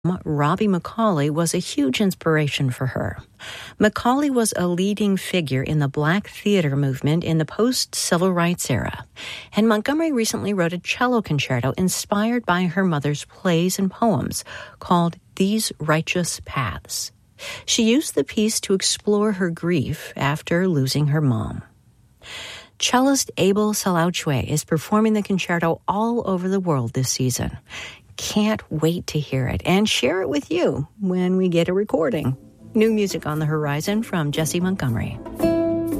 Robbie McCauley was a huge inspiration for her. McCauley was a leading figure in the Black theater movement in the post-civil rights era, and Montgomery recently wrote a cello concerto inspired by her mother's plays and poems called These Righteous Paths. She used the piece to explore her grief after losing her mom. Cellist Abel Salauchue is performing the concerto all over the world this season. Can't wait to hear it and share it with you when we get a recording. New music on the horizon from Jesse Montgomery.